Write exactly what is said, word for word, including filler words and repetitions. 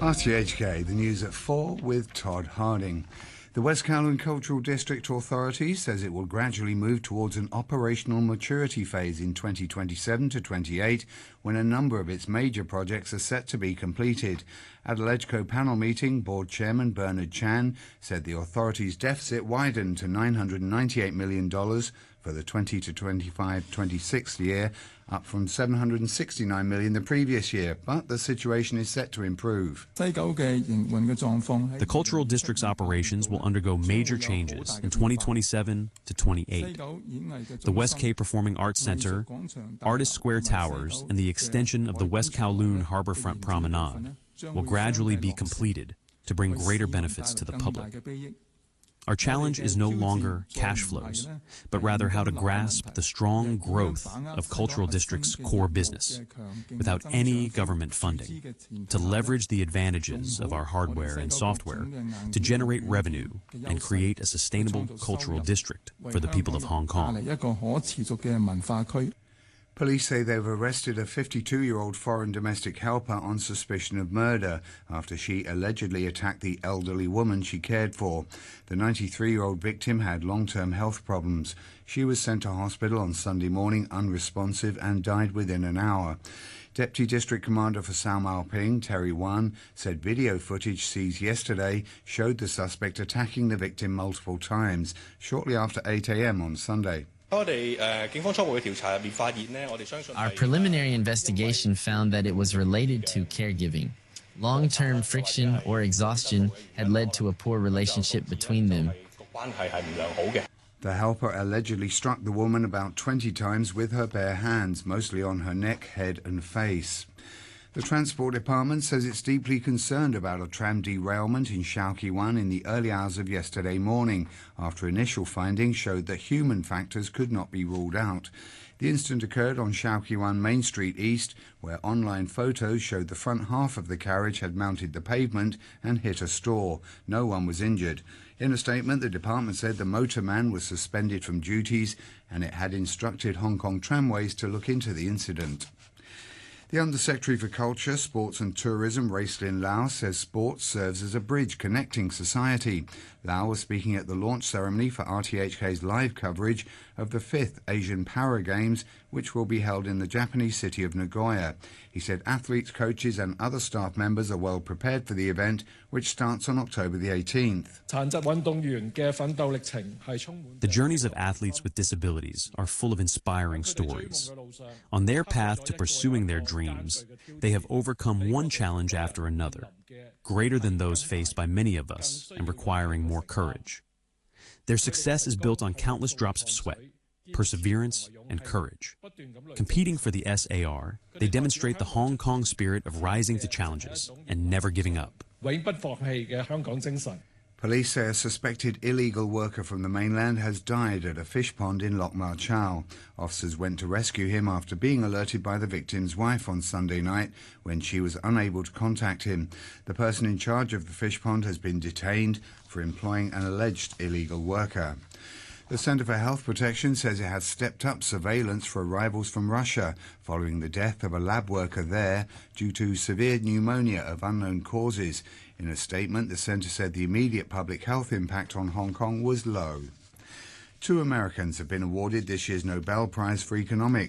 R T H K, the news at four with Todd Harding. The West Kowloon Cultural District Authority says it will gradually move towards an operational maturity phase in twenty twenty-seven to twenty-eight, when a number of its major projects are set to be completed. At a LegCo panel meeting, Board Chairman Bernard Chan said the authority's deficit widened to nine hundred ninety-eight million dollars for the twenty to twenty-five twenty-six year, up from seven hundred sixty-nine million dollars the previous year, but the situation is set to improve. The Cultural District's operations will undergo major changes in twenty twenty-seven to twenty-eight. The West K Performing Arts Center, Artist Square Towers, and the extension of the West Kowloon Harborfront Promenade will gradually be completed to bring greater benefits to the public. Our challenge is no longer cash flows, but rather how to grasp the strong growth of Cultural District's core business without any government funding, to leverage the advantages of our hardware and software to generate revenue and create a sustainable cultural district for the people of Hong Kong. Police say they've arrested a fifty-two-year-old foreign domestic helper on suspicion of murder after she allegedly attacked the elderly woman she cared for. The ninety-three-year-old victim had long-term health problems. She was sent to hospital on Sunday morning unresponsive and died within an hour. Deputy District Commander for Sau Mau Ping, Terry Wan, said video footage seized yesterday showed the suspect attacking the victim multiple times shortly after eight a m on Sunday. Our preliminary investigation found that it was related to caregiving. Long-term friction or exhaustion had led to a poor relationship between them. The helper allegedly struck the woman about twenty times with her bare hands, mostly on her neck, head and face. The Transport Department says it's deeply concerned about a tram derailment in Shau Kei Wan in the early hours of yesterday morning, after initial findings showed that human factors could not be ruled out. The incident occurred on Shau Kei Wan Main Street East, where online photos showed the front half of the carriage had mounted the pavement and hit a store. No one was injured. In a statement, the department said the motorman was suspended from duties and it had instructed Hong Kong Tramways to look into the incident. The Undersecretary for Culture, Sports and Tourism, Racelyn Lau, says sports serves as a bridge connecting society. Lau was speaking at the launch ceremony for R T H K's live coverage of the fifth Asian Para Games, which will be held in the Japanese city of Nagoya. He said athletes, coaches and other staff members are well prepared for the event, which starts on October the eighteenth. The journeys of athletes with disabilities are full of inspiring stories. On their path to pursuing their dreams, they have overcome one challenge after another, greater than those faced by many of us and requiring more courage. Their success is built on countless drops of sweat, perseverance, and courage. Competing for the S A R, they demonstrate the Hong Kong spirit of rising to challenges and never giving up. Police say a suspected illegal worker from the mainland has died at a fish pond in Lok Ma Chau. Officers went to rescue him after being alerted by the victim's wife on Sunday night when she was unable to contact him. The person in charge of the fish pond has been detained for employing an alleged illegal worker. The Centre for Health Protection says it has stepped up surveillance for arrivals from Russia following the death of a lab worker there due to severe pneumonia of unknown causes. In a statement, the centre said the immediate public health impact on Hong Kong was low. Two Americans have been awarded this year's Nobel Prize for Economics.